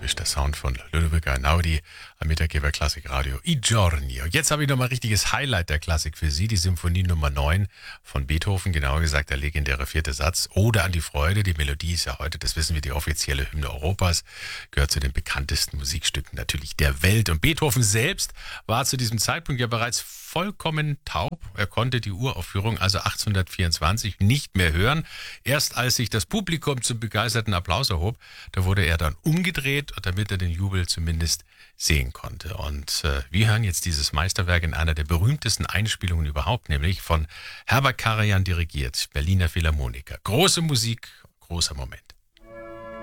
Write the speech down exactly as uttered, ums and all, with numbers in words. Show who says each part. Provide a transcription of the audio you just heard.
Speaker 1: Fantastisch, der Sound von Ludovico Einaudi am Mittaggeber Klassikradio I Giorni. Und jetzt habe ich nochmal ein richtiges Highlight der Klassik für Sie, die Symphonie Nummer neun von Beethoven, genauer gesagt der legendäre vierte Satz, Ode an die Freude. Die Melodie ist ja heute, das wissen wir, die offizielle Hymne Europas, gehört zu den bekanntesten Musikstücken natürlich der Welt. Und Beethoven selbst war zu diesem Zeitpunkt ja bereits vollkommen taub. Er konnte die Uraufführung also achtzehnhundertvierundzwanzig nicht mehr hören. Erst als sich das Publikum zum begeisterten Applaus erhob, da wurde er dann umgedreht, damit er den Jubel zumindest sehen konnte. Und äh, wir hören jetzt dieses Meisterwerk in einer der berühmtesten Einspielungen überhaupt, nämlich von Herbert Karajan dirigiert, Berliner Philharmoniker. Große Musik, großer Moment.